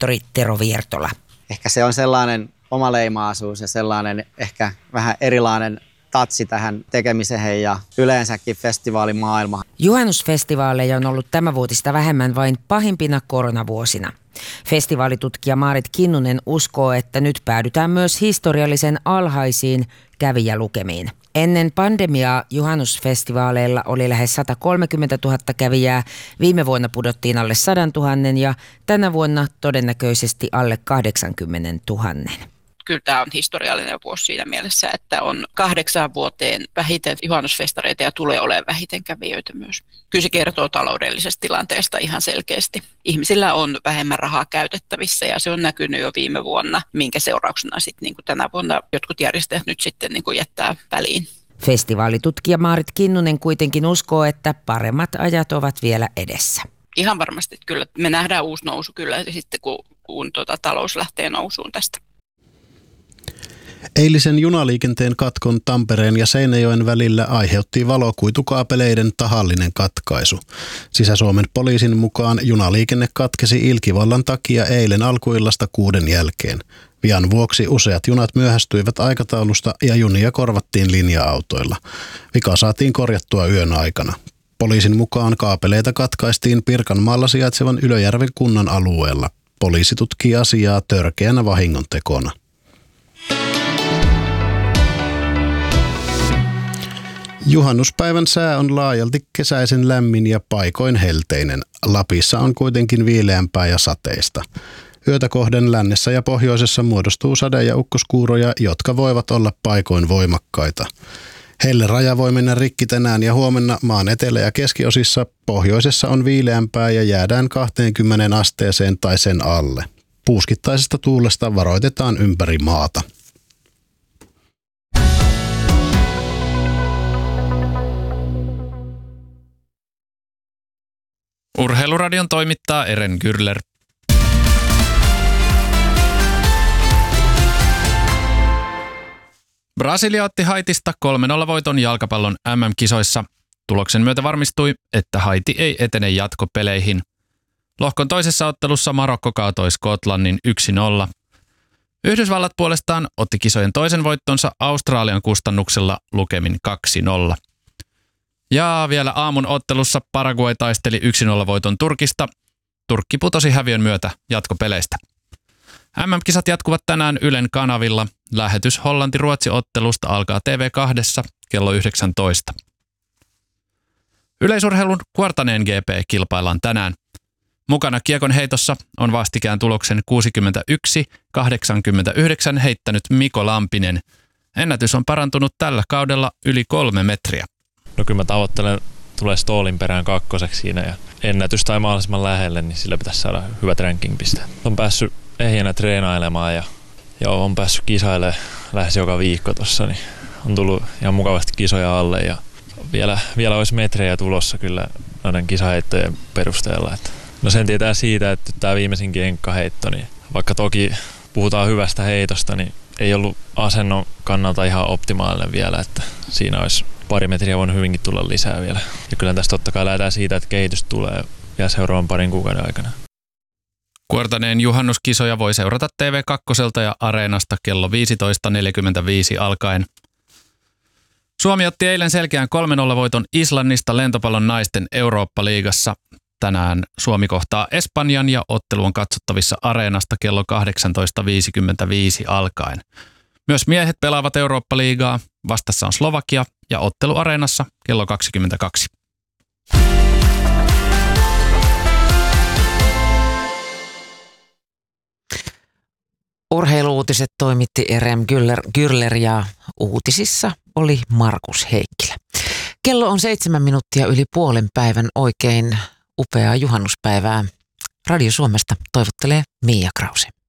koordinaattori Tero Viertola. Ehkä se on sellainen omaleimaisuus ja sellainen ehkä vähän erilainen tatsi tähän tekemiseen ja yleensäkin festivaalimaailmaan. Juhannusfestivaaleja on ollut tämänvuotista vähemmän vain pahimpina koronavuosina. Festivaalitutkija Maarit Kinnunen uskoo, että nyt päädytään myös historiallisen alhaisiin kävijälukemiin. Ennen pandemiaa juhannusfestivaaleilla oli lähes 130 000 kävijää, viime vuonna pudottiin alle 100 000 ja tänä vuonna todennäköisesti alle 80 000. Kyllä tämä on historiallinen vuosi siinä mielessä, että on 8 vuoteen vähiten juhannusfestareita ja tulee olemaan vähiten kävijöitä myös. Kyllä se kertoo taloudellisesta tilanteesta ihan selkeästi. Ihmisillä on vähemmän rahaa käytettävissä ja se on näkynyt jo viime vuonna, minkä seurauksena sitten niin kuin tänä vuonna jotkut järjestäjät nyt sitten niin kuin jättää väliin. Festivaalitutkija Maarit Kinnunen kuitenkin uskoo, että paremmat ajat ovat vielä edessä. Ihan varmasti kyllä. Me nähdään uusi nousu kyllä sitten, kun talous lähtee nousuun tästä. Eilisen junaliikenteen katkon Tampereen ja Seinäjoen välillä aiheutti valokuitukaapeleiden tahallinen katkaisu. Sisä-Suomen poliisin mukaan junaliikenne katkesi ilkivallan takia eilen alkuillasta 6 jälkeen. Vian vuoksi useat junat myöhästyivät aikataulusta ja junia korvattiin linja-autoilla. Vika saatiin korjattua yön aikana. Poliisin mukaan kaapeleita katkaistiin Pirkanmaalla sijaitsevan Ylöjärven kunnan alueella. Poliisi tutkii asiaa törkeänä vahingontekona. Juhannuspäivän sää on laajalti kesäisen lämmin ja paikoin helteinen. Lapissa on kuitenkin viileämpää ja sateista. Yötä kohden lännessä ja pohjoisessa muodostuu sade- ja ukkoskuuroja, jotka voivat olla paikoin voimakkaita. Helleraja voi mennä rikki tänään ja huomenna maan etelä- ja keskiosissa. Pohjoisessa on viileämpää ja jäädään 20 asteeseen tai sen alle. Puuskittaisesta tuulesta varoitetaan ympäri maata. Urheiluradion toimittaa Eren Gürler. Brasilia otti Haitista 3-0 voiton jalkapallon MM-kisoissa. Tuloksen myötä varmistui, että Haiti ei etene jatkopeleihin. Lohkon toisessa ottelussa Marokko kaatoi Skotlannin 1-0. Yhdysvallat puolestaan otti kisojen toisen voittonsa Australian kustannuksella lukemin 2-0. Ja vielä aamun ottelussa Paraguay taisteli 1-0 voiton Turkista. Turkki putosi häviön myötä jatkopeleistä. MM-kisat jatkuvat tänään Ylen kanavilla. Lähetys Hollanti-Ruotsi-ottelusta alkaa TV2 kello 19. Yleisurheilun Kuortaneen GP kilpaillaan tänään. Mukana kiekon heitossa on vastikään tuloksen 61-89 heittänyt Mikko Lampinen. Ennätys on parantunut tällä kaudella yli 3 metriä. No kyllä mä tavoittelen tulee Stoolin perään 2 siinä ja ennätys tai mahdollisimman lähelle, niin sillä pitäisi saada hyvät ranking-pisteet. On päässyt ehjänä treenailemaan ja on päässyt kisailemaan lähes joka viikko tossa, niin on tullut ihan mukavasti kisoja alle ja vielä olisi metrejä tulossa kyllä noiden kisaheittojen perusteella. No sen tietää siitä, että tämä viimeisinkin enkkaheitto, niin vaikka toki puhutaan hyvästä heitosta, niin ei ollut asennon kannalta ihan optimaalinen vielä, että siinä olisi pari metriä voinut hyvinkin tulla lisää vielä. Ja kyllä tästä totta kai lähdetään siitä, että kehitys tulee vielä seuraavan parin kuukauden aikana. Kuortaneen juhannuskisoja voi seurata TV2 ja Areenasta kello 15.45 alkaen. Suomi otti eilen selkeän 3-0 voiton Islannista lentopallon naisten Eurooppa-liigassa. Tänään Suomi kohtaa Espanjan ja ottelu on katsottavissa Areenasta kello 18.55 alkaen. Myös miehet pelaavat Eurooppa-liigaa. Vastassa on Slovakia ja ottelu Areenassa kello 22. Urheiluutiset toimitti Erem Gürler ja uutisissa oli Markus Heikkilä. Kello on 7 minuuttia yli puolen päivän. Oikein upeaa juhannuspäivää. Radio Suomesta toivottelee Mia Krause.